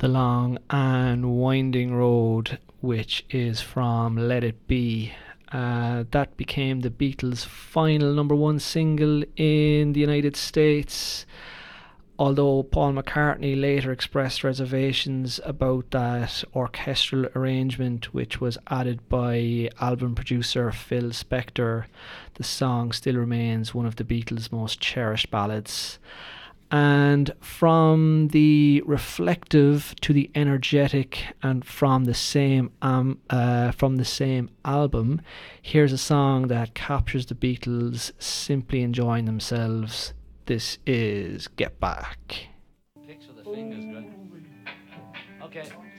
The Long and Winding Road, which is from Let It Be. That became the Beatles' final number one single in the United States, although Paul McCartney later expressed reservations about that orchestral arrangement, which was added by album producer Phil Spector. The song still remains one of the Beatles' most cherished ballads. And from the reflective to the energetic, and from the same album, here's a song that captures the Beatles simply enjoying themselves. This is Get Back. Picture the fingers, Greg. Okay.